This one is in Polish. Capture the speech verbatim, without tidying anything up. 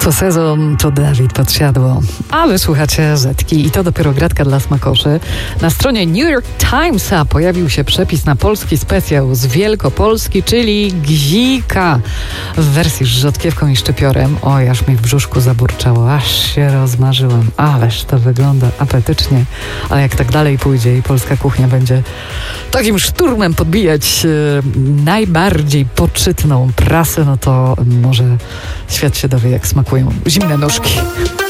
To sezon, to Dawid Podsiadło. A wy słuchacie Zetki i to dopiero gratka dla smakoszy. Na stronie New York Timesa pojawił się przepis na polski specjał z Wielkopolski, czyli gzika w wersji z rzodkiewką i szczypiorem. Oj, aż mi w brzuszku zaburczało, aż się rozmarzyłam. Ależ to wygląda apetycznie. Ale jak tak dalej pójdzie i polska kuchnia będzie takim szturmem podbijać e, najbardziej poczytną prasę, no to może świat się dowie, jak smakują zimne nóżki.